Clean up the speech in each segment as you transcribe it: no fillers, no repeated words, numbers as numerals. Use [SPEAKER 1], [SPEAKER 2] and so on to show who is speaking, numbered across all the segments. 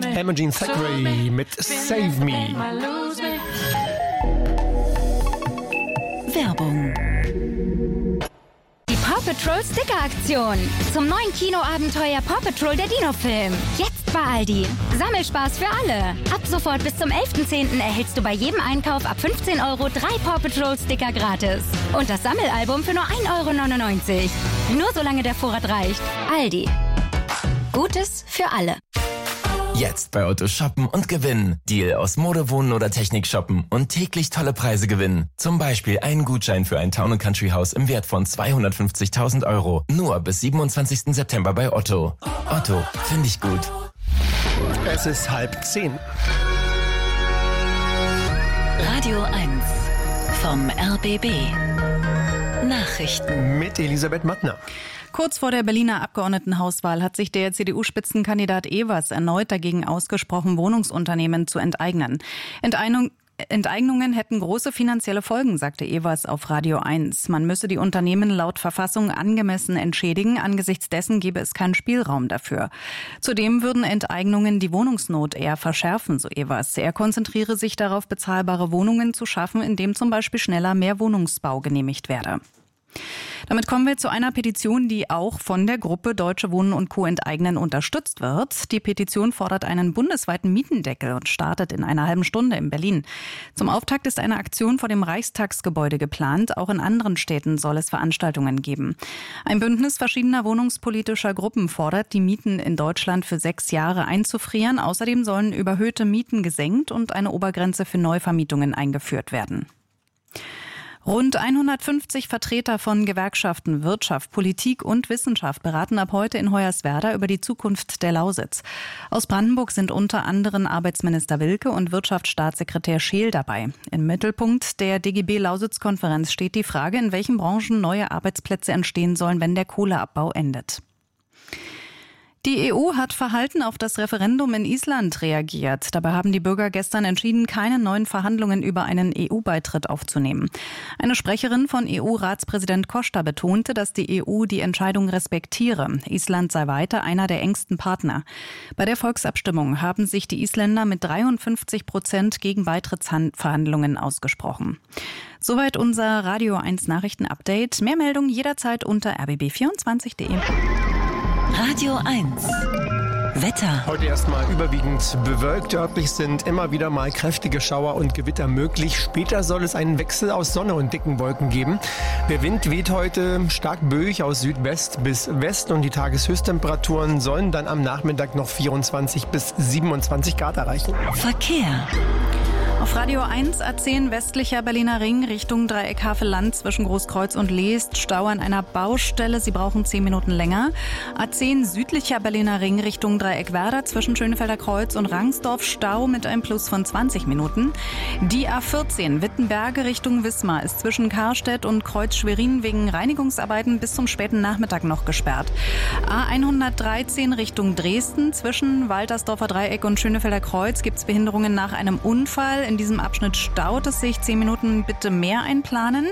[SPEAKER 1] Imogene Thackeray mit Save Me.
[SPEAKER 2] Werbung.
[SPEAKER 3] Die Paw Patrol Sticker-Aktion. Zum neuen Kinoabenteuer Paw Patrol der Dino-Film. Jetzt bei Aldi. Sammelspaß für alle. Ab sofort bis zum 11.10. erhältst du bei jedem Einkauf ab 15 € 3 Paw Patrol Sticker gratis. Und das Sammelalbum für nur 1,99 €. Nur solange der Vorrat reicht. Aldi. Gutes für alle.
[SPEAKER 4] Jetzt bei Otto shoppen und gewinnen. Deal aus Mode, Wohnen oder Technik shoppen und täglich tolle Preise gewinnen. Zum Beispiel einen Gutschein für ein Town & Country Haus im Wert von 250.000 €. Nur bis 27. September bei Otto. Otto, finde ich gut.
[SPEAKER 1] Es ist 9:30.
[SPEAKER 2] Radio 1 vom RBB. Nachrichten.
[SPEAKER 1] Mit Elisabeth Mattner.
[SPEAKER 5] Kurz vor der Berliner Abgeordnetenhauswahl hat sich der CDU-Spitzenkandidat Ewers erneut dagegen ausgesprochen, Wohnungsunternehmen zu enteignen. Enteignungen hätten große finanzielle Folgen, sagte Ewers auf Radio 1. Man müsse die Unternehmen laut Verfassung angemessen entschädigen. Angesichts dessen gebe es keinen Spielraum dafür. Zudem würden Enteignungen die Wohnungsnot eher verschärfen, so Ewers. Er konzentriere sich darauf, bezahlbare Wohnungen zu schaffen, indem zum Beispiel schneller mehr Wohnungsbau genehmigt werde. Damit kommen wir zu einer Petition, die auch von der Gruppe Deutsche Wohnen und Co. enteignen unterstützt wird. Die Petition fordert einen bundesweiten Mietendeckel und startet in einer halben Stunde in Berlin. Zum Auftakt ist eine Aktion vor dem Reichstagsgebäude geplant. Auch in anderen Städten soll es Veranstaltungen geben. Ein Bündnis verschiedener wohnungspolitischer Gruppen fordert, die Mieten in Deutschland für 6 Jahre einzufrieren. Außerdem sollen überhöhte Mieten gesenkt und eine Obergrenze für Neuvermietungen eingeführt werden. Rund 150 Vertreter von Gewerkschaften, Wirtschaft, Politik und Wissenschaft beraten ab heute in Hoyerswerda über die Zukunft der Lausitz. Aus Brandenburg sind unter anderem Arbeitsminister Wilke und Wirtschaftsstaatssekretär Scheel dabei. Im Mittelpunkt der DGB-Lausitz-Konferenz steht die Frage, in welchen Branchen neue Arbeitsplätze entstehen sollen, wenn der Kohleabbau endet. Die EU hat verhalten auf das Referendum in Island reagiert. Dabei haben die Bürger gestern entschieden, keine neuen Verhandlungen über einen EU-Beitritt aufzunehmen. Eine Sprecherin von EU-Ratspräsident Costa betonte, dass die EU die Entscheidung respektiere. Island sei weiter einer der engsten Partner. Bei der Volksabstimmung haben sich die Isländer mit 53% gegen Beitrittsverhandlungen ausgesprochen. Soweit unser Radio 1 Nachrichten-Update. Mehr Meldungen jederzeit unter rbb24.de.
[SPEAKER 2] Radio 1 Wetter.
[SPEAKER 1] Heute erstmal überwiegend bewölkt. Örtlich sind immer wieder mal kräftige Schauer und Gewitter möglich. Später soll es einen Wechsel aus Sonne und dicken Wolken geben. Der Wind weht heute stark böig aus Südwest bis West und die Tageshöchsttemperaturen sollen dann am Nachmittag noch 24 bis 27 Grad erreichen.
[SPEAKER 2] Verkehr.
[SPEAKER 5] Auf Radio 1 A10 westlicher Berliner Ring Richtung Dreieck Havelland zwischen Großkreuz und Leest. Stau an einer Baustelle. Sie brauchen 10 Minuten länger. A10 südlicher Berliner Ring Richtung Dreieck Werder zwischen Schönefelder Kreuz und Rangsdorf. Stau mit einem Plus von 20 Minuten. Die A14 Wittenberge Richtung Wismar ist zwischen Karstedt und Kreuz Schwerin wegen Reinigungsarbeiten bis zum späten Nachmittag noch gesperrt. A113 Richtung Dresden zwischen Waltersdorfer Dreieck und Schönefelder Kreuz gibt es Behinderungen nach einem Unfall. In diesem Abschnitt staut es sich. 10 Minuten bitte mehr einplanen.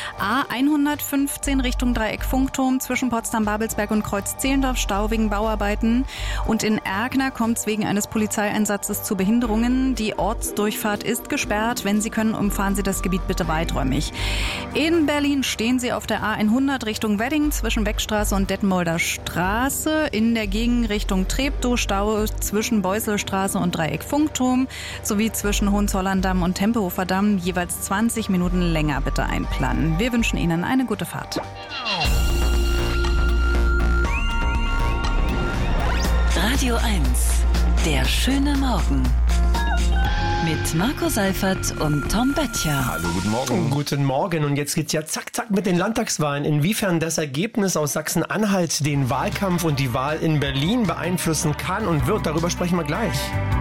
[SPEAKER 5] A115 Richtung Dreieck Funkturm zwischen Potsdam-Babelsberg und Kreuz-Zehlendorf. Stau wegen Bauarbeiten. Und in Erkner kommt es wegen eines Polizeieinsatzes zu Behinderungen. Die Ortsdurchfahrt ist gesperrt. Wenn Sie können, umfahren Sie das Gebiet bitte weiträumig. In Berlin stehen Sie auf der A100 Richtung Wedding zwischen Beckstraße und Detmolder Straße. In der Gegenrichtung Treptow Stau zwischen Beuselstraße und Dreieck Funkturm sowie zwischen Hohenzollern Damm und Tempelhofer Damm jeweils 20 Minuten länger bitte einplanen. Wir wünschen Ihnen eine gute Fahrt.
[SPEAKER 2] Radio 1, der schöne Morgen. Mit Marco Seifert und Tom Böttcher.
[SPEAKER 4] Hallo, guten Morgen.
[SPEAKER 1] Guten Morgen. Und jetzt geht's ja zack, zack mit den Landtagswahlen. Inwiefern das Ergebnis aus Sachsen-Anhalt den Wahlkampf und die Wahl in Berlin beeinflussen kann und wird, darüber sprechen wir gleich.